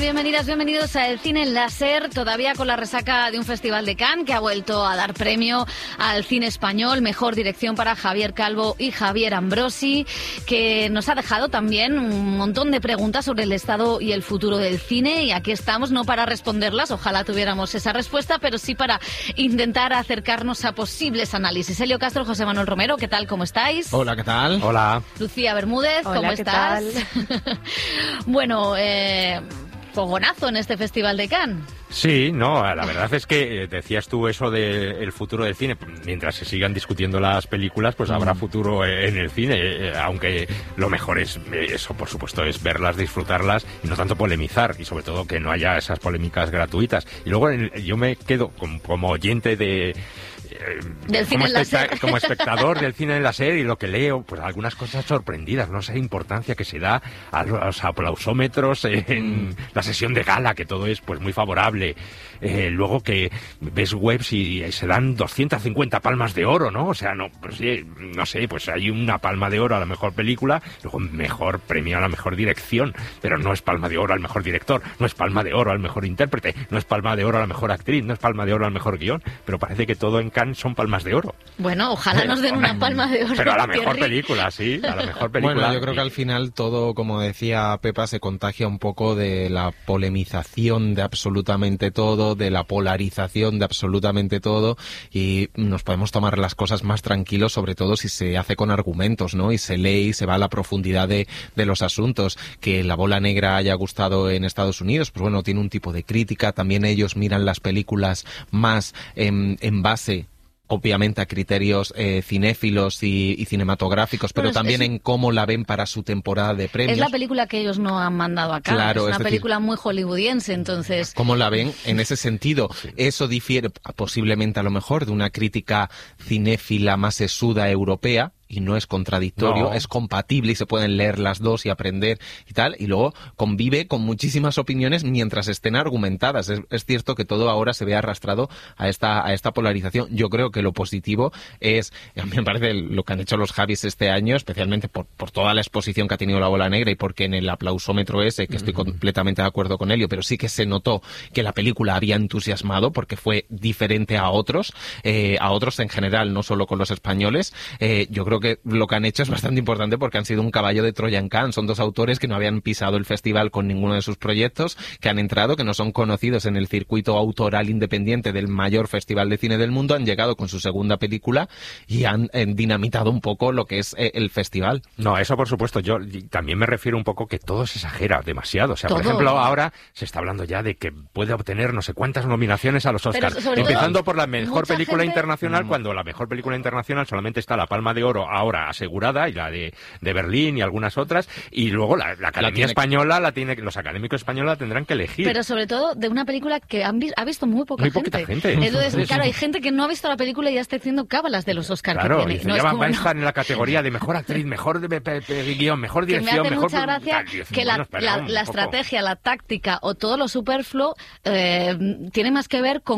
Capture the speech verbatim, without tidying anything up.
Bienvenidas, bienvenidos a El Cine Láser, todavía con la resaca de un festival de Cannes que ha vuelto a dar premio al cine español, mejor dirección para Javier Calvo y Javier Ambrosi, que nos ha dejado también un montón de preguntas sobre el estado y el futuro del cine, y aquí estamos no para responderlas, ojalá tuviéramos esa respuesta, pero sí para intentar acercarnos a posibles análisis. Elio Castro, José Manuel Romero, ¿qué tal? ¿Cómo estáis? Hola, ¿qué tal? Hola. Lucía Bermúdez, Hola, ¿cómo ¿qué estás? tal? Bueno, eh... fogonazo en este Festival de Cannes. Sí, no, la verdad es que decías tú eso del futuro del cine. Mientras se sigan discutiendo las películas, pues mm. habrá futuro en el cine, aunque lo mejor es eso, por supuesto, es verlas, disfrutarlas y no tanto polemizar, y sobre todo que no haya esas polémicas gratuitas. Y luego yo me quedo como, como oyente de... Del como, cine especta como espectador del cine en la serie, y lo que leo, pues algunas cosas sorprendidas, no sé, importancia que se da a los aplausómetros en mm. la sesión de gala, que todo es pues muy favorable. Eh, luego que ves webs y, y se dan doscientas cincuenta palmas de oro, ¿no? O sea, no, pues, sí, no sé, pues hay una palma de oro a la mejor película, luego mejor premio a la mejor dirección, pero no es palma de oro al mejor director, no es palma de oro al mejor intérprete, no es palma de oro a la mejor actriz, no es palma de oro al mejor guión, pero parece que todo en Cannes son palmas de oro. Bueno, ojalá nos den una palma de oro. Pero a la mejor película, sí, a la mejor película. Bueno, yo creo que al final todo, como decía Pepa, se contagia un poco de la polemización de absolutamente todo, de la polarización de absolutamente todo, y nos podemos tomar las cosas más tranquilos, sobre todo si se hace con argumentos, ¿no? Y se lee y se va a la profundidad de, de los asuntos. Que La Bola Negra haya gustado en Estados Unidos, pues bueno, tiene un tipo de crítica. También ellos miran las películas más en, en base, obviamente, a criterios eh, cinéfilos y, y cinematográficos, pero, pero es, también es, en cómo la ven para su temporada de premios. Es la película que ellos no han mandado acá. Claro, es una es película decir, muy hollywoodiense, entonces... ¿Cómo la ven en ese sentido? Sí. Eso difiere posiblemente, a lo mejor, de una crítica cinéfila más sesuda europea, y no es contradictorio, no. Es compatible y se pueden leer las dos y aprender y tal, y luego convive con muchísimas opiniones mientras estén argumentadas. Es, es cierto que todo ahora se ve arrastrado a esta, a esta polarización. Yo creo que lo positivo es, a mí me parece lo que han hecho los Javis este año, especialmente por, por toda la exposición que ha tenido La Bola Negra, y porque en el aplausómetro ese, que estoy uh-huh. completamente de acuerdo con Elio, pero sí que se notó que la película había entusiasmado porque fue diferente a otros, eh, a otros en general, no solo con los españoles. Eh, yo creo que lo que han hecho es bastante importante porque han sido un caballo de Troya en Cannes. Son dos autores que no habían pisado el festival con ninguno de sus proyectos, que han entrado, que no son conocidos en el circuito autoral independiente del mayor festival de cine del mundo, han llegado con su segunda película y han eh, dinamitado un poco lo que es eh, el festival. No, eso por supuesto. Yo también me refiero un poco que todo se exagera demasiado. O sea, todo. Por ejemplo, ahora se está hablando ya de que puede obtener no sé cuántas nominaciones a los Oscars, empezando todo, por la mejor película gente... internacional, mm. cuando la mejor película internacional solamente está la Palma de Oro ahora asegurada, y la de, de Berlín y algunas otras, y luego la, la Academia la Española la tiene, los académicos españoles la tendrán que elegir. Pero sobre todo de una película que han vi, ha visto muy poca muy gente. gente. Entonces, sí, claro, sí. hay gente que no ha visto la película y ya está haciendo cábalas de los Oscars claro, que tiene. No, ya va, como, va a no. estar en la categoría de mejor actriz, mejor de, de, de, de guión, mejor dirección, que me hace mejor... mucha gracia Dios, que bueno, la, la, la estrategia, la táctica o todo lo superfluo eh, tiene más que ver con